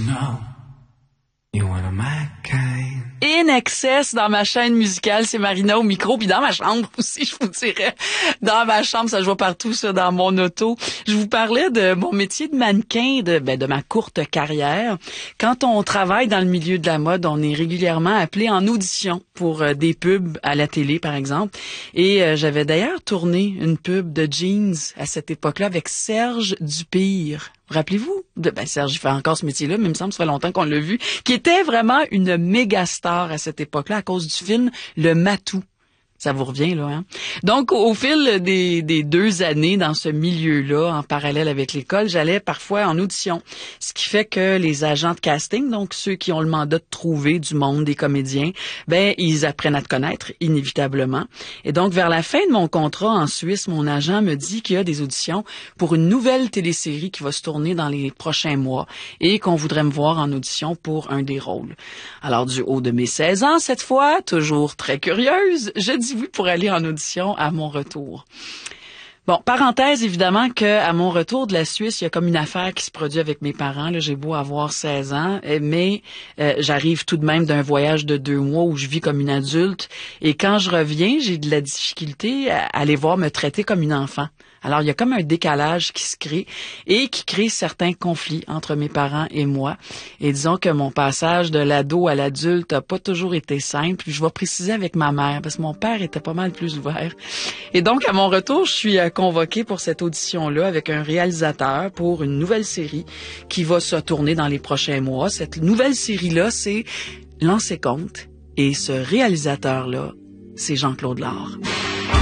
know you're one of my kind. In Excess dans ma chaîne musicale, c'est Marina au micro, puis dans ma chambre aussi, je vous dirais. Dans ma chambre, ça joue partout, ça, dans mon auto. Je vous parlais de mon métier de mannequin, de ma courte carrière. Quand on travaille dans le milieu de la mode, on est régulièrement appelé en audition pour des pubs à la télé, par exemple. Et j'avais d'ailleurs tourné une pub de jeans à cette époque-là avec Serge Dupire. Vous rappelez-vous? Serge, il fait encore ce métier-là, mais il me semble que ça fait longtemps qu'on l'a vu, qui était vraiment une méga star à cette époque-là à cause du film Le Matou. Ça vous revient, là, hein? Donc, au fil des 2 années dans ce milieu-là, en parallèle avec l'école, j'allais parfois en audition. Ce qui fait que les agents de casting, donc ceux qui ont le mandat de trouver du monde, des comédiens, ils apprennent à te connaître, inévitablement. Et donc, vers la fin de mon contrat en Suisse, mon agent me dit qu'il y a des auditions pour une nouvelle télésérie qui va se tourner dans les prochains mois et qu'on voudrait me voir en audition pour un des rôles. Alors, du haut de mes 16 ans, cette fois, toujours très curieuse, je dis oui pour aller en audition à mon retour. Bon, parenthèse, évidemment qu'à mon retour de la Suisse, il y a comme une affaire qui se produit avec mes parents. Là, j'ai beau avoir 16 ans, mais j'arrive tout de même d'un voyage de 2 mois où je vis comme une adulte. Et quand je reviens, j'ai de la difficulté à les voir me traiter comme une enfant. Alors, il y a comme un décalage qui se crée et qui crée certains conflits entre mes parents et moi. Et disons que mon passage de l'ado à l'adulte n'a pas toujours été simple. Je vais préciser avec ma mère, parce que mon père était pas mal plus ouvert. Et donc, à mon retour, je suis convoquée pour cette audition-là avec un réalisateur pour une nouvelle série qui va se tourner dans les prochains mois. Cette nouvelle série-là, c'est Lancez compte. Et ce réalisateur-là, c'est Jean-Claude Lard.